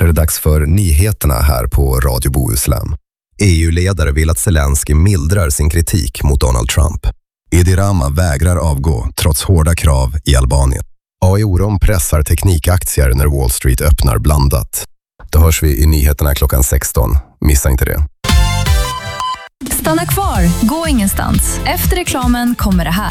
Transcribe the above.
Snart är det dags för nyheterna här på Radio Bohuslän. EU-ledare vill att Zelensky mildrar sin kritik mot Donald Trump. Edi Rama vägrar avgå trots hårda krav i Albanien. AI-oron pressar teknikaktier när Wall Street öppnar blandat. Då hörs vi i nyheterna klockan 16. Missa inte det. Stanna kvar, gå ingenstans. Efter reklamen kommer det här.